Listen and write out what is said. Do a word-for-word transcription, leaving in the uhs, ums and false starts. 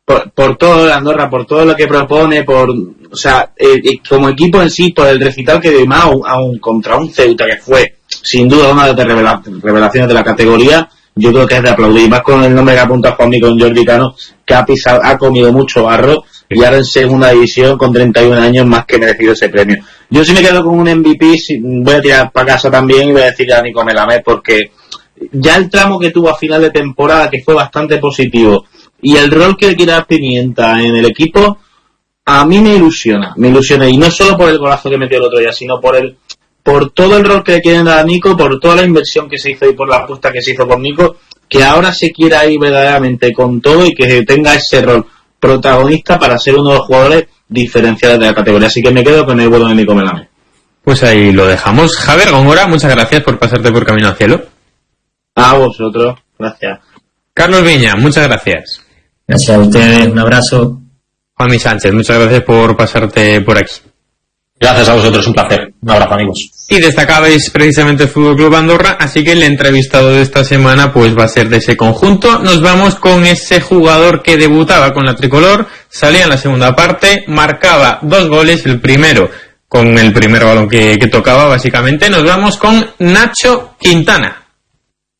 por, por todo de Andorra, por todo lo que propone, por, o sea, eh, como equipo en sí, por el recital que dio más a un, contra un Ceuta que fue sin duda una de las revelaciones de la categoría, yo creo que es de aplaudir, más con el nombre que apunta Juanmi, con Jordi Cano, que ha pisado, ha comido mucho barro, y ahora en segunda división con treinta y un años más que merecido ese premio. Yo sí me quedo con un M V P, voy a tirar para casa también y voy a decir a Nico Melamed, porque ya el tramo que tuvo a final de temporada, que fue bastante positivo, y el rol que quiere dar Pimienta en el equipo, a mí me ilusiona, me ilusiona, y no solo por el golazo que metió el otro día, sino por el por todo el rol que le quieren dar a Nico, por toda la inversión que se hizo y por la apuesta que se hizo por Nico, que ahora se quiera ir verdaderamente con todo y que tenga ese rol protagonista para ser uno de los jugadores diferenciales de la categoría. Así que me quedo con el bueno de Nico Melamed. Pues ahí lo dejamos. Javier Góngora, muchas gracias por pasarte por Camino al Cielo. A vosotros, gracias. Carlos Viña, muchas gracias. Gracias a ustedes, un abrazo. Juanmi Sánchez, muchas gracias por pasarte por aquí. Gracias a vosotros, un placer. Un abrazo, amigos. Y destacabais precisamente el Fútbol Club Andorra, así que el entrevistado de esta semana pues va a ser de ese conjunto. Nos vamos con ese jugador que debutaba con la tricolor, salía en la segunda parte, marcaba dos goles, el primero con el primer balón que, que tocaba básicamente. Nos vamos con Nacho Quintana.